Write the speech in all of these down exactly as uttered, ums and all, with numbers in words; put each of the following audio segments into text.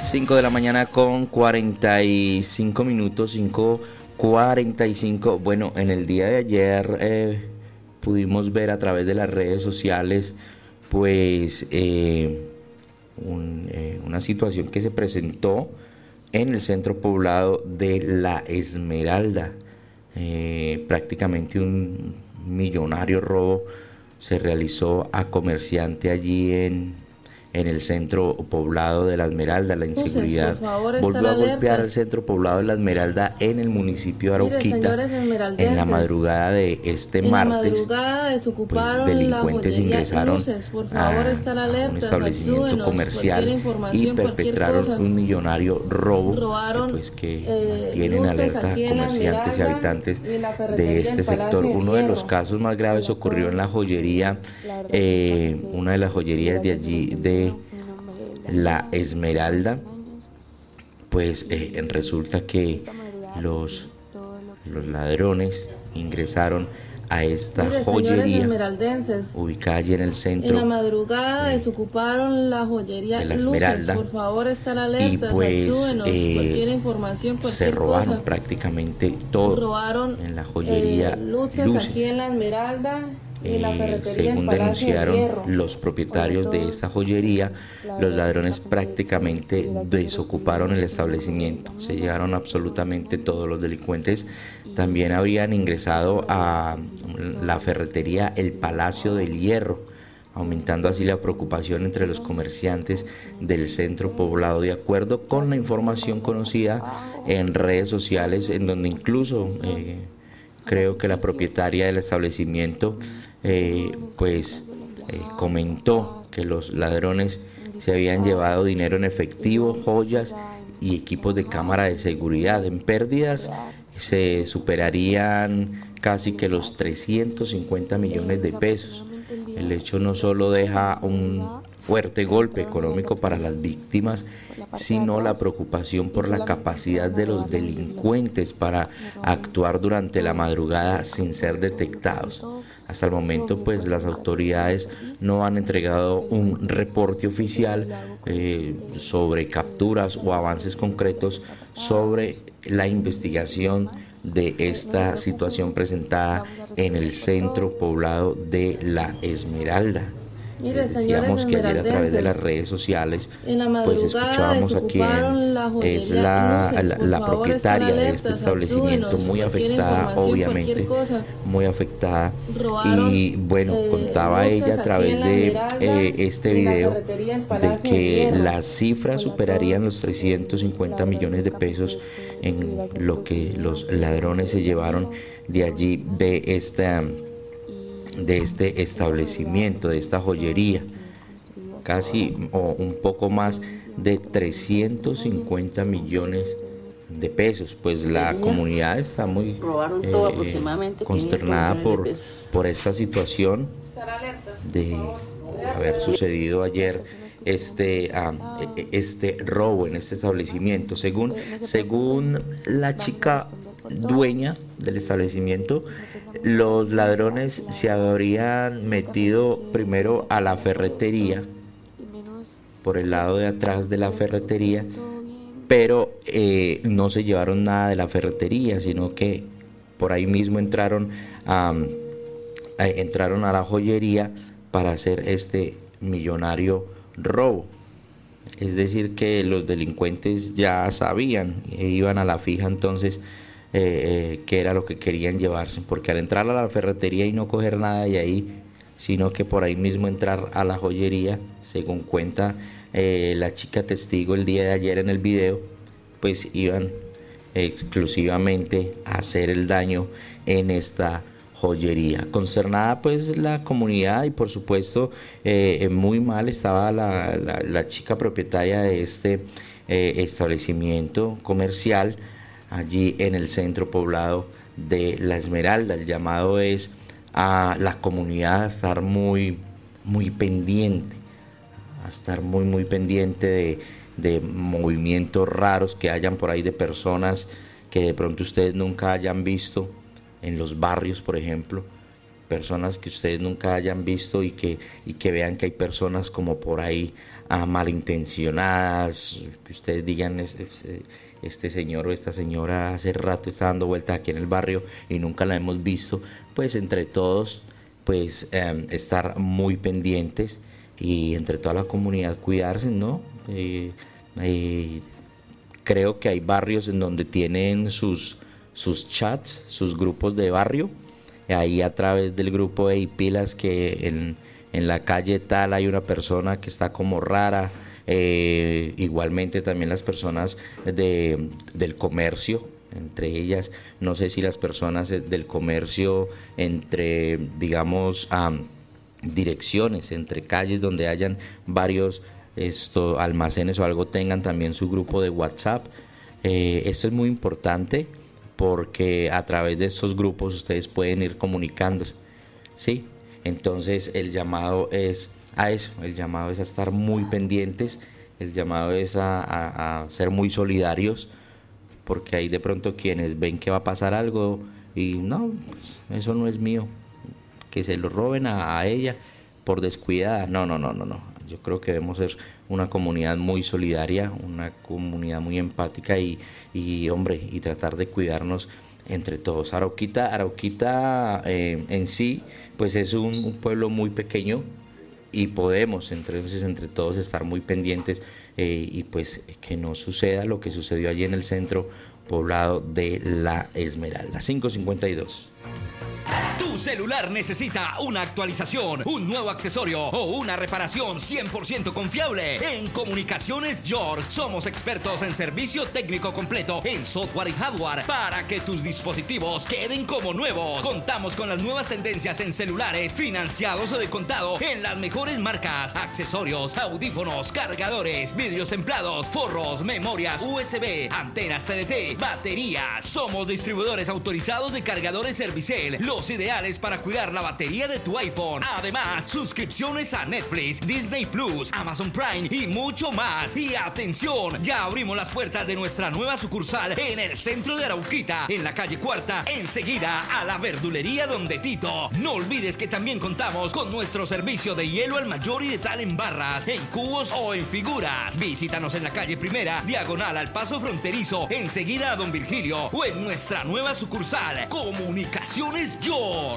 cinco de la mañana con cuarenta y cinco minutos, cinco cuarenta y cinco. Bueno, en el día de ayer eh, pudimos ver a través de las redes sociales pues eh, un, eh, una situación que se presentó en el centro poblado de La Esmeralda. Eh, prácticamente un millonario robo se realizó a comerciante allí en en el centro poblado de La Esmeralda. La inseguridad favor, volvió a golpear alerta. al centro poblado de La Esmeralda en el municipio de Mire, Arauquita. En la madrugada de este en martes, la madrugada desocuparon pues delincuentes la ingresaron Luces. Por favor, a, estar a alertas, un establecimiento ayúdenos, comercial y perpetraron un millonario robo. Robaron, que, pues, que eh, mantienen luces alerta a aquí en La comerciantes y Esmeralda habitantes y la de ferretería este del Palacio sector. de Uno de Fierro. los casos más graves ocurrió en la joyería, eh, una de las joyerías de allí de La Esmeralda. Pues eh, resulta que los, los ladrones ingresaron a esta Mire, joyería esmeraldenses, ubicada allí en el centro. En la madrugada eh, desocuparon la joyería de La Luces. Esmeralda. Por favor, estar alertas, Y pues ayúdenos, eh, cualquier información, cualquier se robaron cosa. prácticamente todo Robaron, en la joyería eh, luces, Luces. aquí en La Esmeralda y la Eh, ferretería según del Palacio de denunciaron Fierro. los propietarios de esta joyería, los ladrones prácticamente desocuparon el establecimiento, se llevaron absolutamente todos. Los delincuentes también habían ingresado a la ferretería El Palacio del Hierro, aumentando así la preocupación entre los comerciantes del centro poblado, de acuerdo con la información conocida en redes sociales, en donde incluso eh, creo que la propietaria del establecimiento eh, pues eh, comentó que los ladrones se habían llevado dinero en efectivo, joyas y equipos de cámara de seguridad. En pérdidas se superarían casi que los trescientos cincuenta millones de pesos. El hecho no solo deja un fuerte golpe económico para las víctimas, sino la preocupación por la capacidad de los delincuentes para actuar durante la madrugada sin ser detectados. Hasta el momento, pues las autoridades no han entregado un reporte oficial eh, sobre capturas o avances concretos sobre la investigación de esta situación presentada en el centro poblado de La Esmeralda. Mire, Les decíamos que ayer a través de las redes sociales pues escuchábamos a quien es la, la, la propietaria de este establecimiento, muy afectada, obviamente, muy afectada, y bueno, contaba ella a través de eh, este video de que las cifras superarían los trescientos cincuenta millones de pesos en lo que los ladrones se llevaron de allí, de esta de este establecimiento, de esta joyería. Casi o un poco más de trescientos cincuenta millones de pesos. Pues la comunidad está muy eh, consternada por, por esta situación de haber sucedido ayer este, um, este robo en este establecimiento. Según, según la chica dueña del establecimiento, los ladrones se habrían metido primero a la ferretería, por el lado de atrás de la ferretería, pero eh, no se llevaron nada de la ferretería, sino que por ahí mismo entraron a, a, entraron a la joyería para hacer este millonario robo. Es decir, que los delincuentes ya sabían e iban a la fija entonces Eh, eh, qué era lo que querían llevarse, porque al entrar a la ferretería y no coger nada de ahí, sino que por ahí mismo entrar a la joyería, según cuenta eh, la chica testigo el día de ayer en el video, pues iban exclusivamente a hacer el daño en esta joyería. Consternada pues la comunidad, y por supuesto eh, muy mal estaba la, la, la chica propietaria de este eh, establecimiento comercial allí en el centro poblado de La Esmeralda. El llamado es a la comunidad a estar muy, muy pendiente, a estar muy, muy pendiente de, de movimientos raros que hayan por ahí de personas que de pronto ustedes nunca hayan visto en los barrios, por ejemplo, personas que ustedes nunca hayan visto y que, y que vean que hay personas como por ahí ah, malintencionadas, que ustedes digan es, es, este señor o esta señora hace rato está dando vueltas aquí en el barrio y nunca la hemos visto, pues entre todos pues eh, estar muy pendientes y entre toda la comunidad cuidarse, ¿no? Eh, eh, creo que hay barrios en donde tienen sus, sus chats, sus grupos de barrio. Ahí a través del grupo de pilas que en, en la calle tal hay una persona que está como rara. Eh, igualmente también las personas de, del comercio, entre ellas, no sé si las personas del comercio entre, digamos, um, direcciones, entre calles donde hayan varios esto, almacenes o algo, tengan también su grupo de WhatsApp. Eh, esto es muy importante porque a través de estos grupos ustedes pueden ir comunicándose, ¿sí? Entonces el llamado es a eso, el llamado es a estar muy pendientes, el llamado es a, a, a ser muy solidarios, porque hay de pronto quienes ven que va a pasar algo y no, pues, eso no es mío, que se lo roben a, a ella por descuidada. No, no, no, no, no. Yo creo que debemos ser una comunidad muy solidaria, una comunidad muy empática y, y hombre, y tratar de cuidarnos entre todos. Arauquita, Arauquita eh, en sí, pues es un, un pueblo muy pequeño y podemos entonces entre todos estar muy pendientes eh, y pues que no suceda lo que sucedió allí en el centro poblado de La Esmeralda. cinco cincuenta y dos. Tu celular necesita una actualización, un nuevo accesorio o una reparación cien por ciento confiable. En Comunicaciones George somos expertos en servicio técnico completo en software y hardware para que tus dispositivos queden como nuevos. Contamos con las nuevas tendencias en celulares financiados o de contado en las mejores marcas, accesorios, audífonos, cargadores, vidrios templados, forros, memorias U S B, antenas T D T, baterías. Somos distribuidores autorizados de cargadores Servicel, los ideales para cuidar la batería de tu iPhone. Además, suscripciones a Netflix, Disney Plus, Amazon Prime y mucho más. Y atención, ya abrimos las puertas de nuestra nueva sucursal en el centro de Arauquita, en la calle Cuarta, enseguida a la verdulería Donde Tito. No olvides que también contamos con nuestro servicio de hielo al mayor y de tal en barras, en cubos o en figuras. Visítanos en la calle Primera, diagonal al paso fronterizo, enseguida a Don Virgilio, o en nuestra nueva sucursal, Comunicaciones George.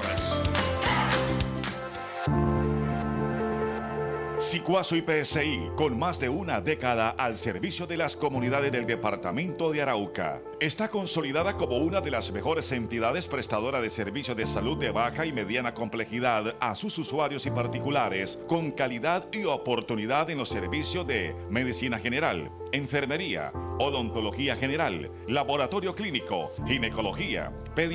Sicuazo I P S I, con más de una década al servicio de las comunidades del departamento de Arauca. Está consolidada como una de las mejores entidades prestadoras de servicios de salud de baja y mediana complejidad a sus usuarios y particulares, con calidad y oportunidad en los servicios de medicina general, enfermería, odontología general, laboratorio clínico, ginecología, pediatría,